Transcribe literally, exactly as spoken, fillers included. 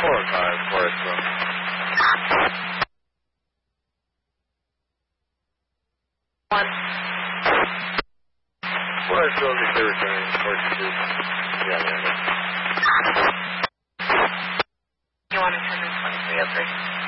four oh five, Forest Hill. One. Forest Hill, the third returning, forty-two. Yeah, yeah. You want to turn in twenty-three oh three?